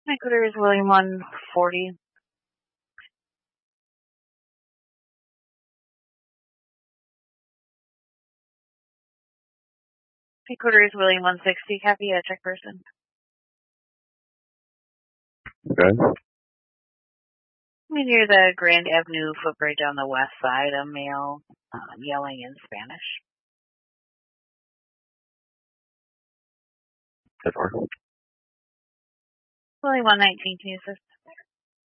Ecuador is William 140. Ecuador is William 160. Copy, check person. Okay. We near the Grand Avenue footbridge on the west side, a male yelling in Spanish. 10-4. William 119, can you assist?